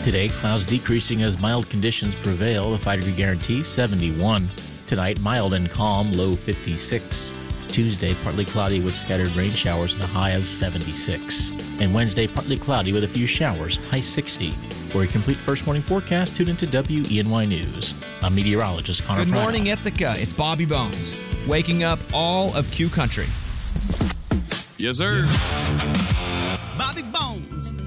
Today, clouds decreasing as mild conditions prevail. The 5-degree guarantee, 71. Tonight, mild and calm, low 56. Tuesday, partly cloudy with scattered rain showers and a high of 76. And Wednesday, partly cloudy with a few showers, high 60. For a complete first morning forecast, tune into WENY News. I'm meteorologist Connor Good Frydach. morning, Ithaca. It's Bobby Bones, waking up all of Q Country. Yes, sir. Bobby Bones